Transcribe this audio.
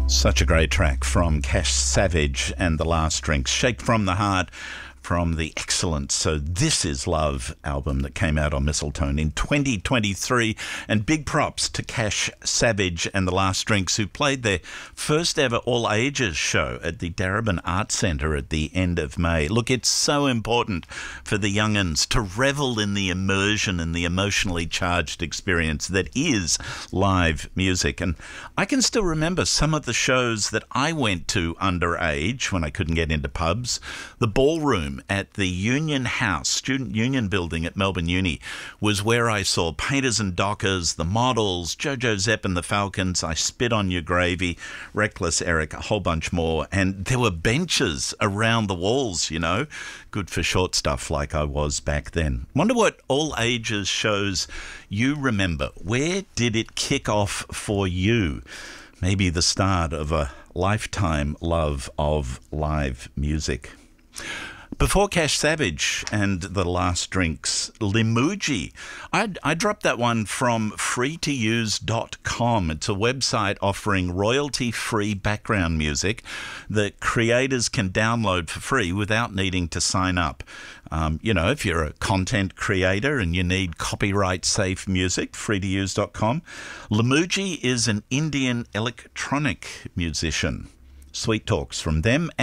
Such a great track from Cash Savage and The Last Drinks. Shake from the Heart from the excellent So This Is Love album that came out on Mistletoe in 2023. And big props to Cash Savage and The Last Drinks, who played their first ever all-ages show at the Darebin Arts Centre at the end of May. Look, it's so important for the young'uns to revel in the immersion and the emotionally charged experience that is live music. And I can still remember some of the shows that I went to underage when I couldn't get into pubs. The Ballroom at the Union House, Student Union Building at Melbourne Uni, was where I saw Painters and Dockers, The Models, Jojo Zepp and the Falcons, I Spit on Your Gravy, Reckless Eric, a whole bunch more. And there were benches around the walls, you know, good for short stuff like I was back then. Wonder what all ages shows you remember. Where did it kick off for you? Maybe the start of a lifetime love of live music. Before Cash Savage and The Last Drinks, Limuji. I dropped that one from freetouse.com. It's a website offering royalty-free background music that creators can download for free without needing to sign up. You know, if you're a content creator and you need copyright-safe music, freetouse.com. Limuji is an Indian electronic musician. Sweet talks from them.